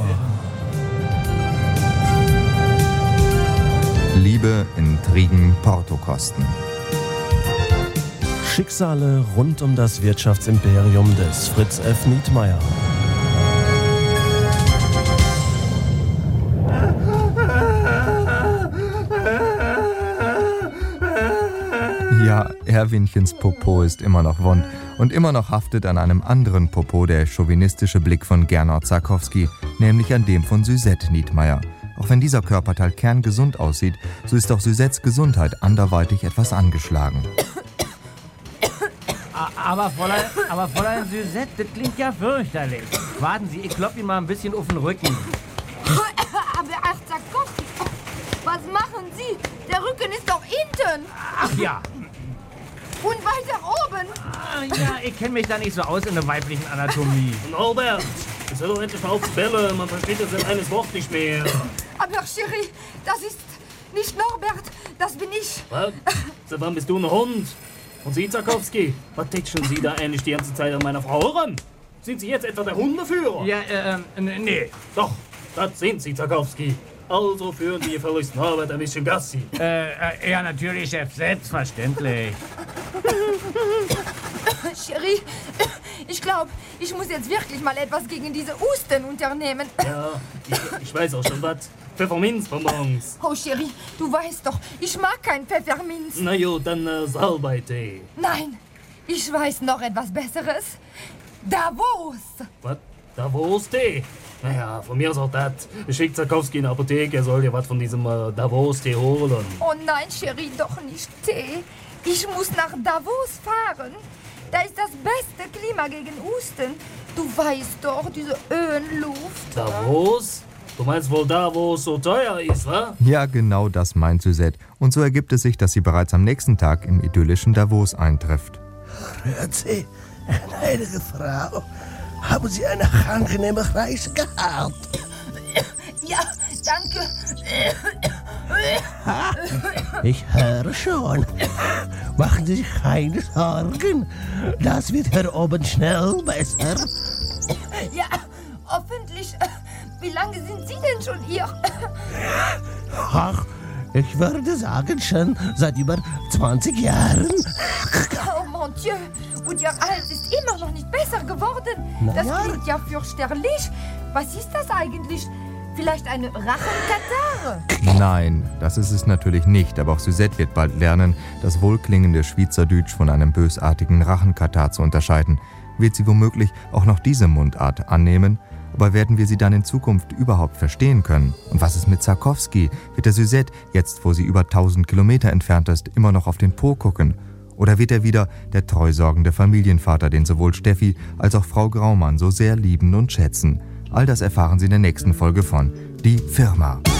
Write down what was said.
Liebe, Intrigen, Portokosten. Schicksale rund um das Wirtschaftsimperium des Fritz F. Nietmeyer. Ja, Erwinchens Popo ist immer noch wund und immer noch haftet an einem anderen Popo der chauvinistische Blick von Gernot Sarkowski, nämlich an dem von Suzette Nietmeyer. Auch wenn dieser Körperteil kerngesund aussieht, so ist auch Suzettes Gesundheit anderweitig etwas angeschlagen. Aber Fräulein Suzette, das klingt ja fürchterlich. Warten Sie, ich klopp Ihnen mal ein bisschen auf den Rücken. Aber ach, Sarkowski, was machen Sie? Der Rücken ist doch hinten. Ach ja. Und weiter oben. Ja, ich kenne mich da nicht so aus in der weiblichen Anatomie. Norbert, jetzt hör doch endlich mal auf zu bellen. Man versteht das in eines Wort nicht mehr. Aber Chérie, das ist nicht Norbert, das bin ich. Was? Seit wann bist du ein Hund? Und Sie, Sarkowski, was tätschen Sie da eigentlich die ganze Zeit an meiner Frau ran? Sind Sie jetzt etwa der Hundeführer? Ja, nee. Doch, das sind Sie, Sarkowski. Also führen Sie Ihr Verlust Norbert ein bisschen Gassi. Ja, natürlich, Chef, selbstverständlich. Chérie, ich glaube, ich muss jetzt wirklich mal etwas gegen diese Husten unternehmen. Ja, ich weiß auch schon was. Pfefferminzbonbons. Oh, Chérie, du weißt doch, ich mag kein Pfefferminz. Na jo, dann Salbeitee. Nein, ich weiß noch etwas Besseres. Davos. Was? Davos-Tee? Naja, von mir ist auch das. Schickt Sarkowski in die Apotheke, er soll dir was von diesem Davos-Tee holen. Oh nein, Chérie, doch nicht Tee. Ich muss nach Davos fahren. Da ist das beste Klima gegen Husten. Du weißt doch, diese Höhenluft. Davos? Du meinst wohl da, wo es so teuer ist, wa? Ja, genau das meint Suzette. Und so ergibt es sich, dass sie bereits am nächsten Tag im idyllischen Davos eintrifft. Hört Sie, gnädige Frau, haben Sie eine angenehme Reise gehabt? Ja, danke. Ich höre schon. Machen Sie sich keine Sorgen. Das wird hier oben schnell besser. Ja, hoffentlich. Wie lange sind Sie denn schon hier? Ach, ich würde sagen, schon seit über 20 Jahren. Oh mon Dieu. Und Ihr Hals ist immer noch nicht besser geworden. Das klingt ja fürchterlich. Was ist das eigentlich? Vielleicht eine Rachenkatarre? Nein, das ist es natürlich nicht, aber auch Suzette wird bald lernen, das wohlklingende Schweizerdeutsch von einem bösartigen Rachenkatar zu unterscheiden. Wird sie womöglich auch noch diese Mundart annehmen? Aber werden wir sie dann in Zukunft überhaupt verstehen können? Und was ist mit Sarkowski? Wird der Suzette, jetzt wo sie über 1000 Kilometer entfernt ist, immer noch auf den Po gucken? Oder wird er wieder der treusorgende Familienvater, den sowohl Steffi als auch Frau Graumann so sehr lieben und schätzen? All das erfahren Sie in der nächsten Folge von Die Firma.